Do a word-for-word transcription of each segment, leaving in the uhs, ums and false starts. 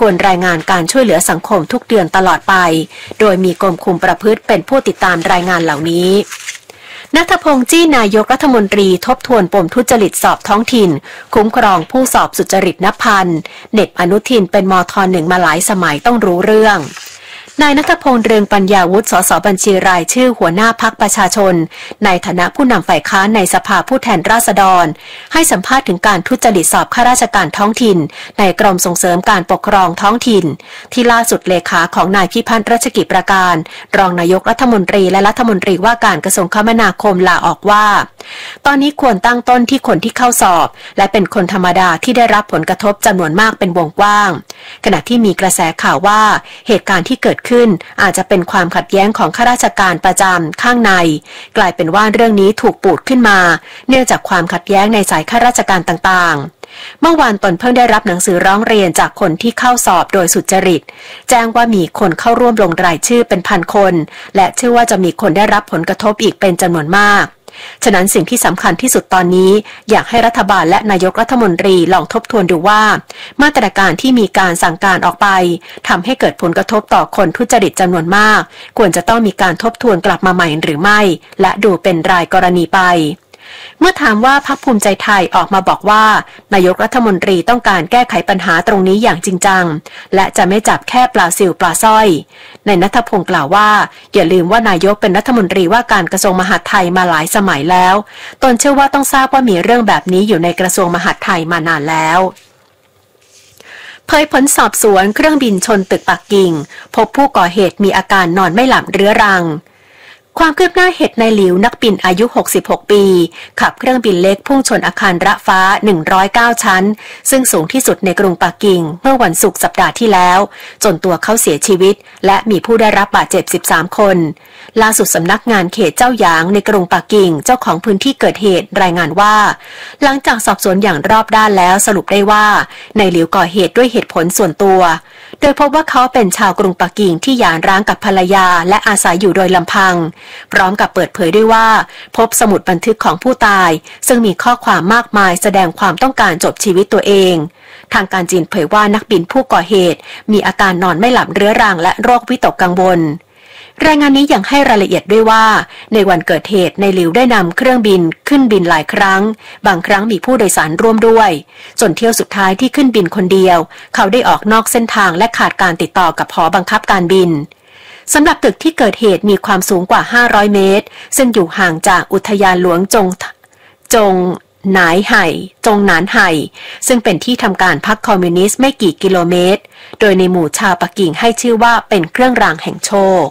ควรรายงานการช่วยเหลือสังคมทุกเดือนตลอดไปโดยมีกรมคุมประพฤติเป็นผู้ติดตามรายงานเหล่านี้ณัฐพงษ์จี้นายกรัฐมนตรีทบทวนปมทุจริตสอบท้องถิ่นคุ้มครองผู้สอบสุจริตนับพันเน็ตอนุทินเป็นมท.หนึ่งมาหลายสมัยต้องรู้เรื่องนายณัฐพงษ์เรืองปัญญาวุฒิสสบัญชีรายชื่อหัวหน้าพรรคประชาชนในฐานะผู้นำฝ่ายค้านในสภาผู้แทนราษฎรให้สัมภาษณ์ถึงการทุจริตสอบข้าราชการท้องถิ่นในกรมส่งเสริมการปกครองท้องถิ่นที่ล่าสุดเลขาของนายพิพัฒน์รัชกิจประการรองนายกรัฐมนตรีและรัฐมนตรีว่าการกระทรวงคมนาคมลาออกว่าตอนนี้ควรตั้งต้นที่คนที่เข้าสอบและเป็นคนธรรมดาที่ได้รับผลกระทบจำนวนมากเป็นวงกว้างขณะที่มีกระแสข่าวว่าเหตุการณ์ที่เกิดขึ้นอาจจะเป็นความขัดแย้งของข้าราชการประจำข้างในกลายเป็นว่าเรื่องนี้ถูกปูดขึ้นมาเนื่องจากความขัดแย้งในสายข้าราชการต่างๆเมื่อวานตนเพิ่งได้รับหนังสือร้องเรียนจากคนที่เข้าสอบโดยสุจริตแจ้งว่ามีคนเข้าร่วมลงรายชื่อเป็นพันคนและเชื่อว่าจะมีคนได้รับผลกระทบอีกเป็นจำนวนมากฉะนั้นสิ่งที่สำคัญที่สุดตอนนี้อยากให้รัฐบาลและนายกรัฐมนตรีลองทบทวนดูว่ามาตรการที่มีการสั่งการออกไปทำให้เกิดผลกระทบต่อคนทุจริตจำนวนมากควรจะต้องมีการทบทวนกลับมาใหม่หรือไม่และดูเป็นรายกรณีไปเมื่อถามว่าพรรคภูมิใจไทยออกมาบอกว่านายกรัฐมนตรีต้องการแก้ไขปัญหาตรงนี้อย่างจริงจังและจะไม่จับแค่ปลาซิวปลาสร้อยนายณัฐพงษ์กล่าวว่าอย่าลืมว่านายกเป็นรัฐมนตรีว่าการกระทรวงมหาดไทยมาหลายสมัยแล้วตนเชื่อว่าต้องทราบว่ามีเรื่องแบบนี้อยู่ในกระทรวงมหาดไทยมานานแล้วเผยผลสอบสวนเครื่องบินชนตึกปักกิ่งพบผู้ก่อเหตุมีอาการนอนไม่หลับเรื้อรังความคืบหน้าเหตุนายหลิวนักบินอายุหกสิบหกปีขับเครื่องบินเล็กพุ่งชนอาคารระฟ้าหนึ่งร้อยเก้าชั้นซึ่งสูงที่สุดในกรุงปักกิ่งเมื่อวันศุกร์สัปดาห์ที่แล้วจนตัวเขาเสียชีวิตและมีผู้ได้รับบาดเจ็บสิบสามคนล่าสุดสำนักงานเขตเจ้าหยางในกรุงปักกิ่งเจ้าของพื้นที่เกิดเหตุรายงานว่าหลังจากสอบสวนอย่างรอบด้านแล้วสรุปได้ว่านายหลิวก่อเหตุด้วยเหตุผลส่วนตัวโดยพบว่าเขาเป็นชาวกรุงปักกิ่งที่หย่าร้างกับภรรยาและอาศัยอยู่โดยลำพังพร้อมกับเปิดเผยด้วยว่าพบสมุดบันทึกของผู้ตายซึ่งมีข้อความมากมายแสดงความต้องการจบชีวิตตัวเองทางการจีนเผยว่านักบินผู้ก่อเหตุมีอาการนอนไม่หลับเรื้อรังและโรควิตกกังวลรายงานนี้ยังให้รายละเอียดด้วยว่าในวันเกิดเหตุนายหลิวได้นำเครื่องบินขึ้นบินหลายครั้งบางครั้งมีผู้โดยสารร่วมด้วยจนเที่ยวสุดท้ายที่ขึ้นบินคนเดียวเขาได้ออกนอกเส้นทางและขาดการติดต่อกับหอบังคับการบินสำหรับตึกที่เกิดเหตุมีความสูงกว่าห้าร้อยเมตรซึ่งอยู่ห่างจากอุทยานหลวงจงจงหนายไห่จงหนานไห่ซึ่งเป็นที่ทำการพรรคคอมมิวนิสต์ไม่กี่กิโลเมตรโดยในหมู่ชาวปักกิ่งให้ชื่อว่าเป็นเครื่องรางแห่งโชค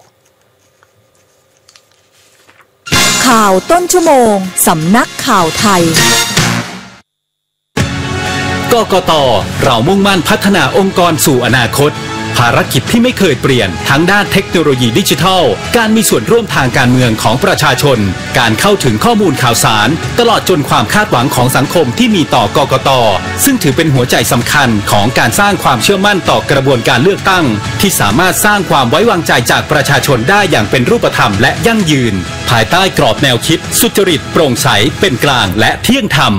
ข่าวต้นชั่วโมงสำนักข่าวไทยกกต.เรามุ่งมั่นพัฒนาองค์กรสู่อนาคตภารกิจที่ไม่เคยเปลี่ยนทั้งด้านเทคโนโลยีดิจิทัลการมีส่วนร่วมทางการเมืองของประชาชนการเข้าถึงข้อมูลข่าวสารตลอดจนความคาดหวังของสังคมที่มีต่อกกต.ซึ่งถือเป็นหัวใจสำคัญของการสร้างความเชื่อมั่นต่อกระบวนการเลือกตั้งที่สามารถสร้างความไว้วางใจจากประชาชนได้อย่างเป็นรูปธรรมและยั่งยืนภายใต้กรอบแนวคิดสุจริตโปร่งใสเป็นกลางและเที่ยงธรรม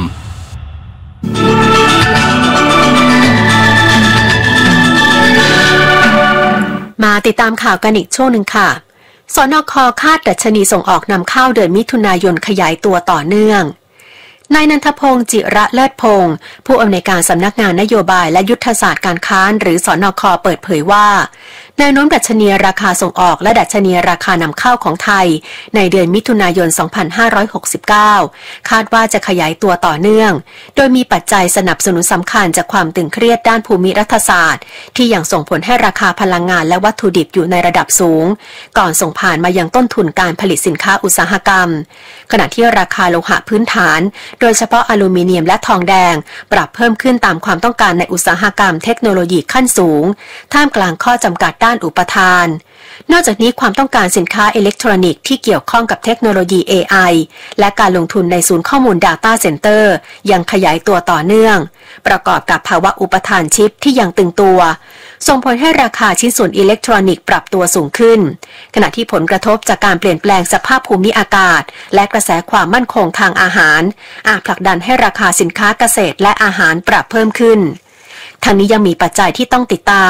มาติดตามข่าวกันอีกช่วงหนึ่งค่ะสนค.คาดดัชนีส่งออกนำเข้าเดือนมิถุนายนขยายตัวต่อเนื่องนายนันทพงศ์จิระเลิศพงศ์ผู้อำนวยการสำนักงานนโยบายและยุทธศาสตร์การค้าหรือสนค.เปิดเผยว่าแนวโน้มดัชนีราคาส่งออกและดัชนีราคานำเข้าของไทยในเดือนมิถุนายน สองพันห้าร้อยหกสิบเก้า คาดว่าจะขยายตัวต่อเนื่องโดยมีปัจจัยสนับสนุนสำคัญจากความตึงเครียดด้านภูมิรัฐศาสตร์ที่ยังส่งผลให้ราคาพลังงานและวัตถุดิบอยู่ในระดับสูงก่อนส่งผ่านมายังต้นทุนการผลิตสินค้าอุตสาหกรรมขณะที่ราคาโลหะพื้นฐานโดยเฉพาะอลูมิเนียมและทองแดงปรับเพิ่มขึ้นตามความต้องการในอุตสาหกรรมเทคโนโลยีขั้นสูงท่ามกลางข้อจำกัดด้านอุปทานนอกจากนี้ความต้องการสินค้าอิเล็กทรอนิกส์ที่เกี่ยวข้องกับเทคโนโลยี เอ ไอ และการลงทุนในศูนย์ข้อมูล Data Center ยังขยายตัวต่อเนื่องประกอบกับภาวะอุปทานชิปที่ยังตึงตัวส่งผลให้ราคาชิ้นส่วนอิเล็กทรอนิกส์ปรับตัวสูงขึ้นขณะที่ผลกระทบจากการเปลี่ยนแปลงสภาพภูมิอากาศและกระแสความมั่นคงทางอาหารอาจผลักดันให้ราคาสินค้าเกษตรและอาหารปรับเพิ่มขึ้นทางนี้ยังมีปัจจัยที่ต้องติดตาม